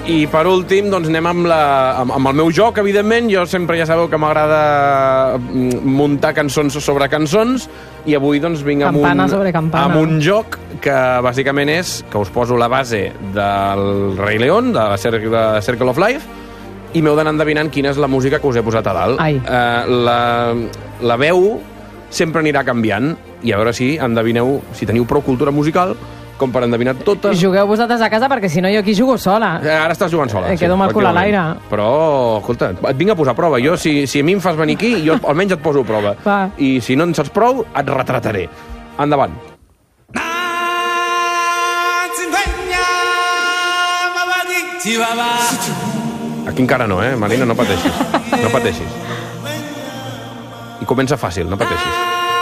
I per últim, doncs anem amb el meu joc, evidentment. Jo sempre ja sabeu que m'agrada muntar cançons sobre cançons, i avui doncs vinc amb un joc que bàsicament és que us poso la base del Rei León, de la Circle of Life, i m'heu d'anar endevinant quina és la música que us he posat a dalt. La veu sempre anirà canviant, i a veure si endevineu, si teniu prou cultura musical com per endevinar totes. Jugueu vosaltres a casa, perquè si no jo aquí jugo sola. Ara estàs jugant sola. Quedo amb el cul a l'aire. Però, escolta, et vinc a posar a prova. Jo, si a mi em fas venir aquí, jo almenys et poso a prova. I si no en saps prou, et retrataré. Endavant. Aquí encara no, Marina, no pateixis. No pateixis. I comença fàcil, no pateixis.